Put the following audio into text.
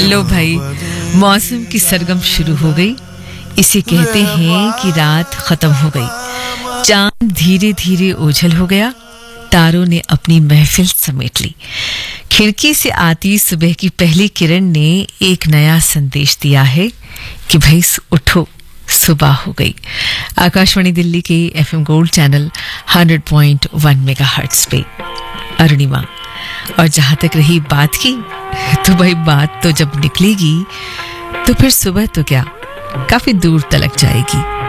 लो भाई, मौसम की सरगम शुरू हो गई। इसे कहते हैं कि रात खत्म हो गई। चांद धीरे धीरे ओझल हो गया। तारों ने अपनी महफिल समेट ली। खिड़की से आती सुबह की पहली किरण ने एक नया संदेश दिया है कि भाई उठो, सुबह हो गई। आकाशवाणी दिल्ली के एफएम गोल्ड चैनल 100.1 मेगाहर्ट्ज पे अरुणिमा। और जहां तक रही बात की, तो भाई बात तो जब निकलेगी तो फिर सुबह तो क्या, काफी दूर तलक जाएगी।